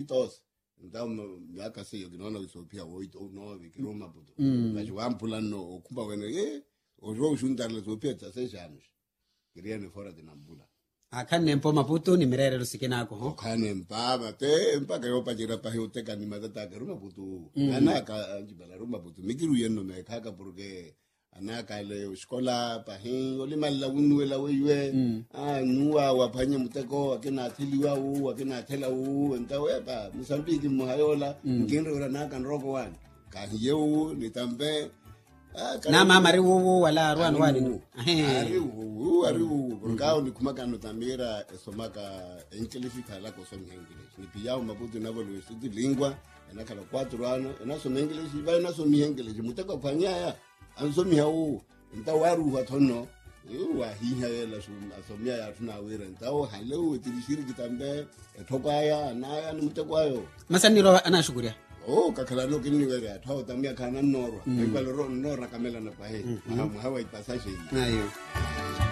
tos ndamo yakasiyo kinaona kusopia woito no vikiroma buto ngajiwampula no kumba wene ojo ushundala sopia tsaseshano kiriane fora de nambula akane mpo Maputo ni mirere rusikinako ho kane mpaba te mpaka yopa jira pa hoteka ni matata karuma buto anaka anjibala ruma buto mikiru yeno mekaka porque anaka ile uskola pa hingo limala unwela wewe nuwa wapanye muteko akina athiliwa u akina athela u ntawe pa Mozambique muhayola nginro naka nroko wani kahiyo nitambe na mama riwu wala rwan wani ariwu ngao ni kumakano tamira somaka English kala ko som English ni piyao Maputo na bolo studi lingua na kala 4 ano na som English ba na som English mutaka fanya ansomi hao ntawaru wathono wa hiha yela asomia ya tuna wira ntao halo tilishiri kitambe etokaya na ni mutekwayo masaniro anashukuria kakala no kinni wera thao tamia kana norwa kwalo nora kamela na pahe hawa ipasashe ayo